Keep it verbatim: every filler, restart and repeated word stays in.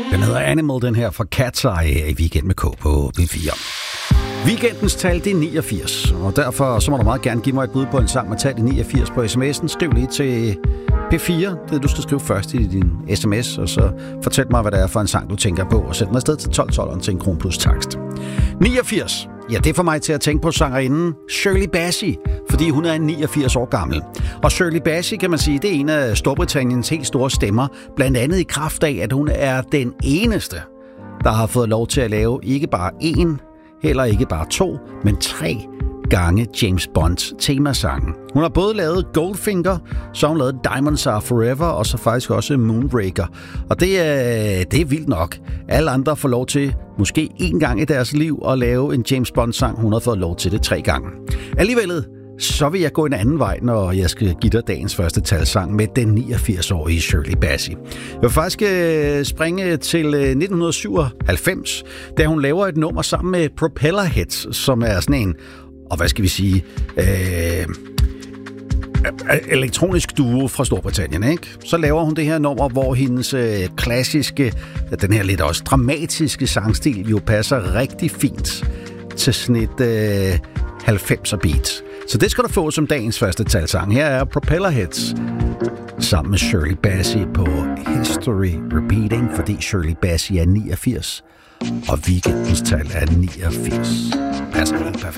Den hedder Animal, den her fra Cat's Eye i Weekend med K på B fire. Weekendens tal, det er niogfirs, og derfor så må du meget gerne give mig et bud på en sang med tallet niogfirs på sms'en. Skriv lige til P fire, det du skal skrive først i din sms, og så fortæl mig, hvad det er for en sang, du tænker på, og send den afsted til tolv tolv til en kron plus takst. niogfirs, ja, det får mig til at tænke på sangerinden Shirley Bassey, fordi hun er niogfirs år gammel. Og Shirley Bassey, kan man sige, det er en af Storbritanniens helt store stemmer, blandt andet i kraft af, at hun er den eneste, der har fået lov til at lave ikke bare én, heller ikke bare to, men tre gange James Bonds temasangen. Hun har både lavet Goldfinger, så har hun lavet Diamonds Are Forever, og så faktisk også Moonraker. Og det er, det er vildt nok. Alle andre får lov til, måske én gang i deres liv, at lave en James Bond-sang. Hun har fået lov til det tre gange. Alligevel, så vil jeg gå en anden vej, når jeg skal give dig dagens første talsang med den niogfirs-årige Shirley Bassey. Jeg vil faktisk øh, springe til øh, nitten syvoghalvfems, da hun laver et nummer sammen med Propellerheads, som er sådan en, og hvad skal vi sige, øh, elektronisk duo fra Storbritannien, ikke? Så laver hun det her nummer, hvor hendes øh, klassiske, den her lidt også dramatiske sangstil jo passer rigtig fint til sådan et øh, halvfemser beat. Så det skal du få som dagens første talsang. Her er Propellerheads sammen med Shirley Bassey på History Repeating, fordi Shirley Bassey er niogfirs, og weekendens tal er niogfirs. Passer helt perfekt.